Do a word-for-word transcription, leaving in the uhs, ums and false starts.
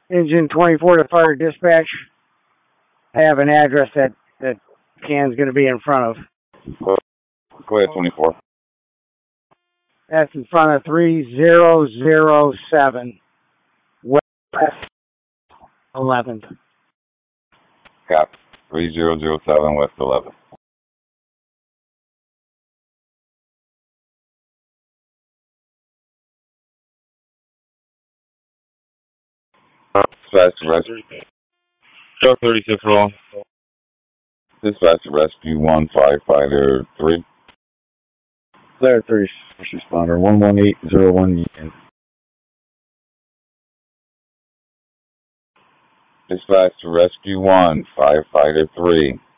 Engine twenty-four to Fire Dispatch. I have an address that that Can's going to be in front of. Go, go ahead, twenty-four. That's in front of three zero zero seven West eleventh. Cap. three zero zero seven West eleventh. Dispatch to rescue. Truck thirty-six roll. Dispatch to rescue one firefighter three. Flare three, first responder, one one eight zero one Union. Dispatch to rescue one firefighter three.